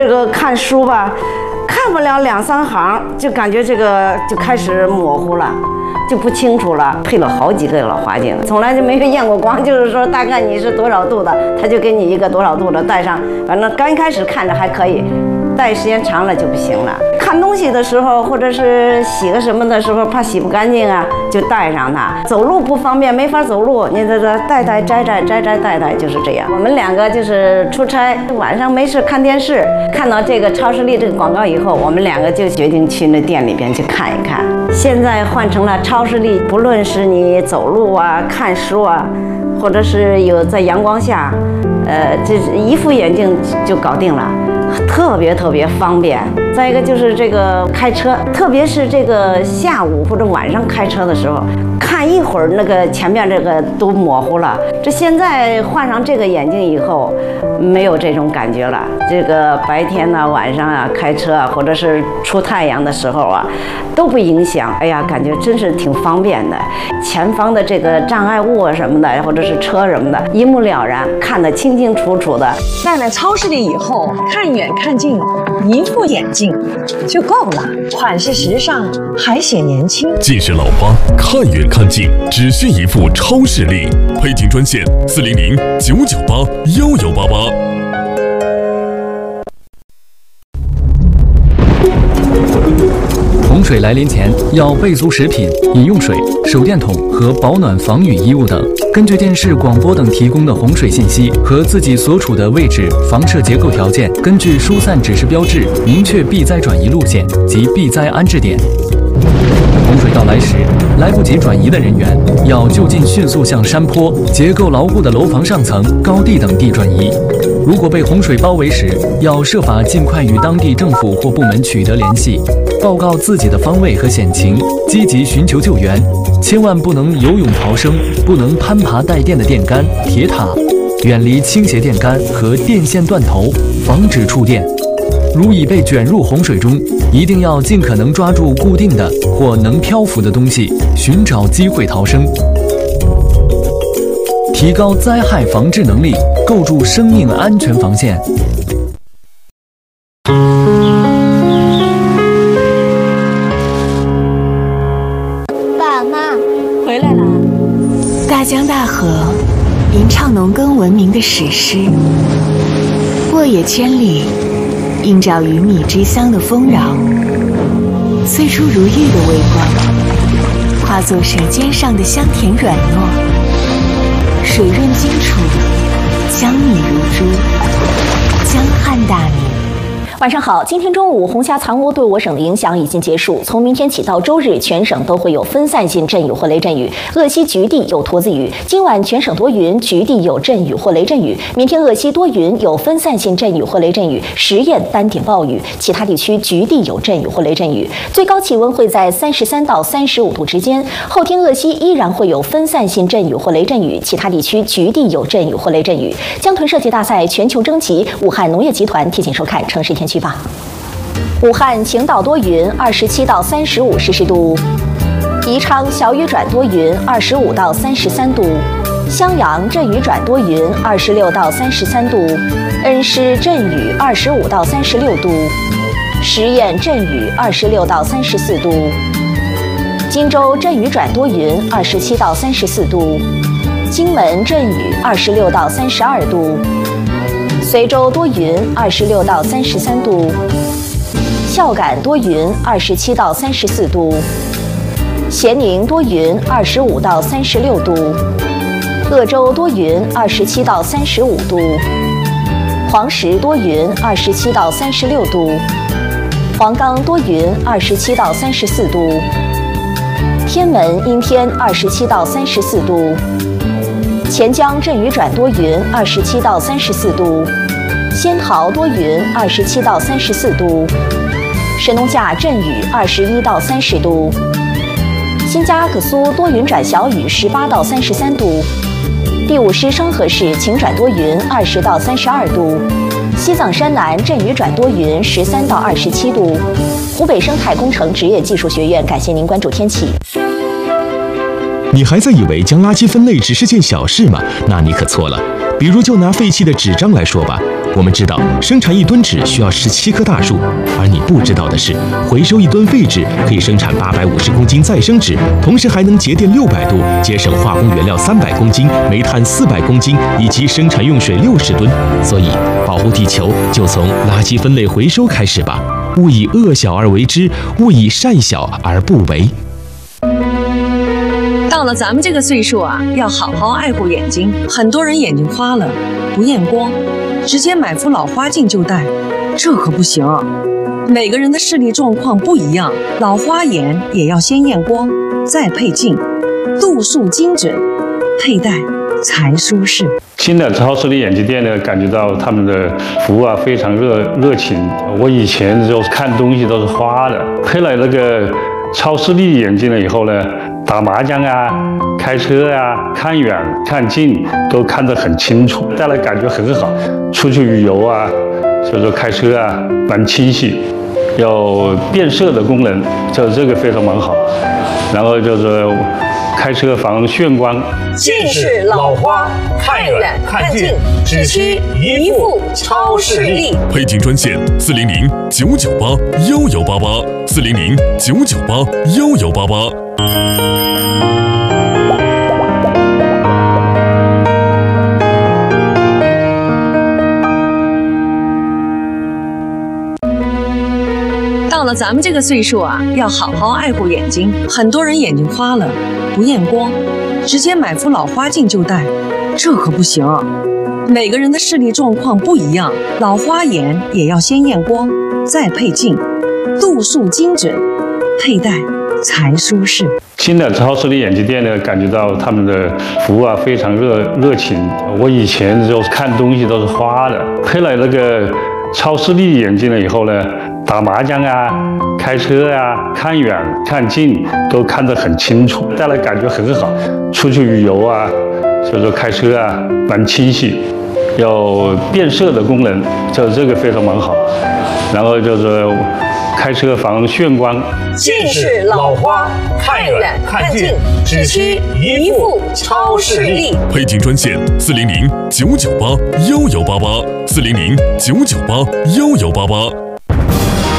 这个看书吧，看不了2、3行，就感觉这个就开始模糊了，就不清楚了。配了好几个老花镜，从来就没有验过光，就是说大概你是多少度的，他就给你一个多少度的戴上。反正刚开始看着还可以，戴时间长了就不行了。看东西的时候，或者是洗个什么的时候，怕洗不干净啊，就戴上它。走路不方便，没法走路，你这戴戴摘摘摘摘戴戴，就是这样。我们2个就是出差，晚上没事看电视，看到这个超视力这个广告以后，我们2个就决定去那店里边去看一看。现在换成了超视力，不论是你走路啊、看书啊，或者是有在阳光下，这一副眼镜就搞定了。特别方便。再一个就是这个开车，特别是这个下午或者晚上开车的时候，看一会儿那个前面这个都模糊了。这现在换上这个眼镜以后，没有这种感觉了。这个白天呢、晚上啊开车啊，或者是出太阳的时候啊，都不影响。哎呀，感觉真是挺方便的。前方的这个障碍物啊什么的，或者是车什么的，一目了然，看得清清楚楚的。 戴了超视力以后，看远看近，一副眼镜就够了，款式时尚，还显年轻。 近视老花，看远看近，只需一副超视力。配镜专线400-998-1188。 洪水来临前要备足食品、饮用水、手电筒和保暖防雨衣物等。根据电视、广播等提供的洪水信息和自己所处的位置、房舍结构条件，根据疏散指示标志，明确避灾转移路线及避灾安置点。洪水到来时，来不及转移的人员要就近迅速向山坡、结构牢固的楼房上层、高地等地转移。如果被洪水包围时，要设法尽快与当地政府或部门取得联系，报告自己的方位和险情，积极寻求救援。千万不能游泳逃生，不能攀爬带电的电杆、铁塔，远离倾斜电杆和电线断头，防止触电。如已被卷入洪水中，一定要尽可能抓住固定的或能漂浮的东西，寻找机会逃生。提高灾害防治能力，构筑生命安全防线。 爸妈回来了。 大江大河，吟唱农耕文明的史诗；沃野千里，映照鱼米之乡的丰饶。最初如玉的微光，化作舌尖上的香甜软糯。水润清楚，江米如珠，江汉大米。 晚上好，今天中午红霞藏污对我省的影响已经结束，从明天起到周日，全省都会有分散性阵雨或雷阵雨，鄂西局地有坨子雨。今晚全省多云，局地有阵雨或雷阵雨。明天鄂西多云，有分散性阵雨或雷阵雨，十堰单点暴雨，其他地区局地有阵雨或雷阵雨。最高气温会在33到35度之间。后天鄂西依然会有分散性阵雨或雷阵雨，其他地区局地有阵雨或雷阵雨。江豚设计大赛全球征集，武汉农业集团提醒收看城市天气预报。武汉晴到多云，27到35摄氏度；宜昌小雨转多云，25到33度；襄阳阵雨转多云，26到33度；恩施阵雨25到36度；十堰阵雨26到34度；荆州阵雨转多云27到34度；荆门阵雨26到32度；随州多云26到33度；孝感多云27到34度；咸宁多云25到36度；鄂州多云27到35度；黄石多云27到36度；黄冈多云27到34度；天门阴天27到34度；钱江阵雨转多云27到34度；仙桃多云27到34度；神农架阵雨21到30度；新疆阿克苏多云转小雨18到33度；第五师双河市晴转多云20到32度；西藏山南阵雨转多云13到27度；湖北生态工程职业技术学院感谢您关注天气。 你还在以为将垃圾分类只是件小事吗？那你可错了。 比如就拿废弃的纸张来说吧，我们知道生产1吨纸需要17棵大树，而你不知道的是，回收1吨废纸可以生产850公斤再生纸，同时还能节电600度，节省化工原料300公斤、煤炭400公斤以及生产用水60吨。所以，保护地球就从垃圾分类回收开始吧，勿以恶小而为之，勿以善小而不为。 到了咱们这个岁数啊，要好好爱护眼睛。很多人眼睛花了，不验光，直接买副老花镜就戴，这可不行。每个人的视力状况不一样，老花眼也要先验光，再配镜，度数精准，佩戴才舒适。 新的超视力眼镜店呢，感觉到他们的服务啊非常热情。我以前就看东西都是花的，配了那个超视力眼镜了以后呢，打麻将啊、开车啊、看远看近都看得很清楚，戴了感觉很好。出去旅游啊，所以说开车啊蛮清晰，有变色的功能，就这个非常蛮好。然后就是开车防眩光， 近视、老花、看远看近，只需一副超视力。 配镜专线400-998-1188，400-998-1188。 到了咱们这个岁数啊，要好好爱护眼睛。很多人眼睛花了，不验光，直接买副老花镜就戴，这可不行。每个人的视力状况不一样，老花眼也要先验光，再配镜，度数精准，佩戴才舒适。 新的超视力眼镜店呢，感觉到他们的服务啊非常热情。我以前就看东西都是花的，配了那个超视力眼镜了以后呢，打麻将啊、开车啊、看远看近都看得很清楚，戴了感觉很好。出去旅游啊，所以说开车啊蛮清晰，有变色的功能，就这个非常蛮好。然后就是开车防眩光， 近视、老花、看远看近，只需一副超视力。 配镜专线400-998-1188，400-998-1188。